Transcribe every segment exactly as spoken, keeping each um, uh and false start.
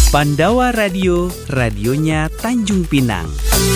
Pandawa Radio, radionya Tanjung Pinang.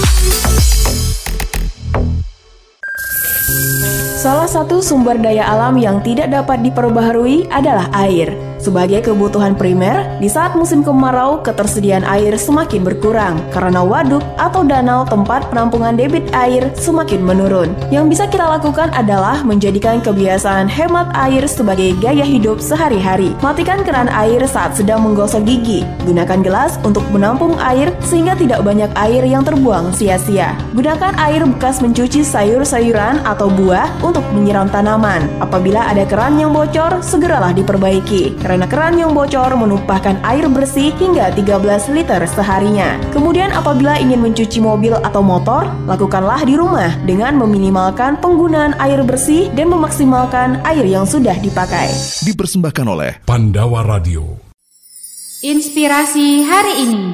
Salah satu sumber daya alam yang tidak dapat diperbaharui adalah air. Sebagai kebutuhan primer, di saat musim kemarau, ketersediaan air semakin berkurang karena waduk atau danau tempat penampungan debit air semakin menurun. Yang bisa kita lakukan adalah menjadikan kebiasaan hemat air sebagai gaya hidup sehari-hari. Matikan keran air saat sedang menggosok gigi. Gunakan gelas untuk menampung air sehingga tidak banyak air yang terbuang sia-sia. Gunakan air bekas mencuci sayur-sayuran atau buah untuk menyiram tanaman. Apabila ada keran yang bocor, segeralah diperbaiki. Karena keran yang bocor menumpahkan air bersih hingga tiga belas liter seharinya. Kemudian apabila ingin mencuci mobil atau motor, lakukanlah di rumah dengan meminimalkan penggunaan air bersih dan memaksimalkan air yang sudah dipakai. Dipersembahkan oleh Pandawa Radio. Inspirasi hari ini.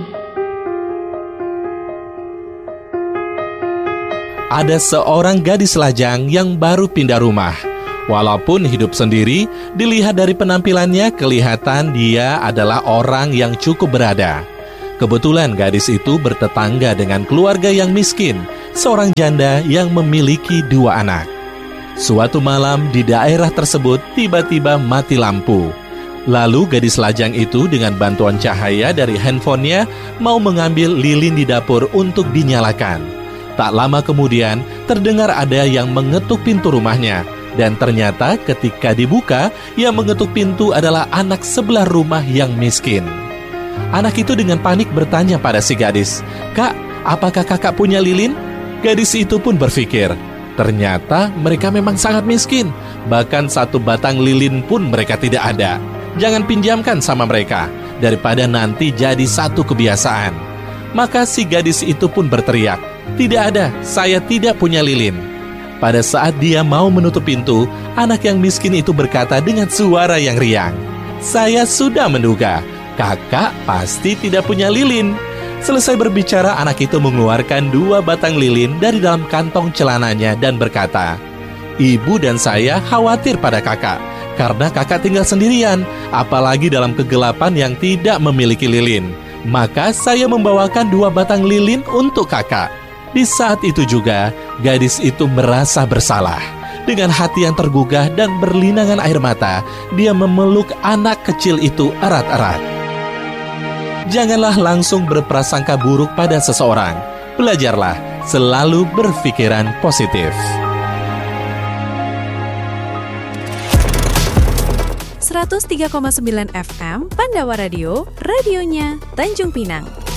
Ada seorang gadis lajang yang baru pindah rumah. Walaupun hidup sendiri, dilihat dari penampilannya kelihatan dia adalah orang yang cukup berada. Kebetulan gadis itu bertetangga dengan keluarga yang miskin, seorang janda yang memiliki dua anak. Suatu malam di daerah tersebut tiba-tiba mati lampu. Lalu gadis lajang itu dengan bantuan cahaya dari handphonenya mau mengambil lilin di dapur untuk dinyalakan. Tak lama kemudian terdengar ada yang mengetuk pintu rumahnya. Dan ternyata ketika dibuka, yang mengetuk pintu adalah anak sebelah rumah yang miskin. Anak itu dengan panik bertanya pada si gadis, "Kak, apakah kakak punya lilin?" Gadis itu pun berpikir, ternyata mereka memang sangat miskin. Bahkan satu batang lilin pun mereka tidak ada. Jangan pinjamkan sama mereka, daripada nanti jadi satu kebiasaan. Maka si gadis itu pun berteriak, "Tidak ada, saya tidak punya lilin." Pada saat dia mau menutup pintu, anak yang miskin itu berkata dengan suara yang riang, "Saya sudah menduga, kakak pasti tidak punya lilin." Selesai berbicara, anak itu mengeluarkan dua batang lilin dari dalam kantong celananya dan berkata, "Ibu dan saya khawatir pada kakak, karena kakak tinggal sendirian, apalagi dalam kegelapan yang tidak memiliki lilin. Maka saya membawakan dua batang lilin untuk kakak." Di saat itu juga, gadis itu merasa bersalah. Dengan hati yang tergugah dan berlinangan air mata, dia memeluk anak kecil itu erat-erat. Janganlah langsung berprasangka buruk pada seseorang. Belajarlah selalu berpikiran positif. seratus tiga koma sembilan F M Pandawa Radio, radionya Tanjung Pinang.